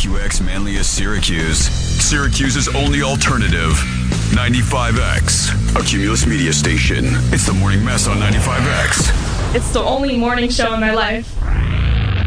WQX Manlius Syracuse. Syracuse's only alternative. 95X, a Cumulus media station. It's the Morning Mess on 95X. It's the only morning show in my life.